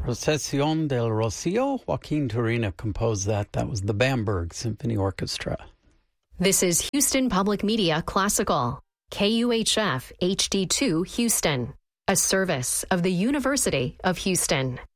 Procesión del Rocío. Joaquin Turina composed that. That was the Bamberg Symphony Orchestra. This is Houston Public Media Classical, KUHF HD2 Houston, a service of the University of Houston.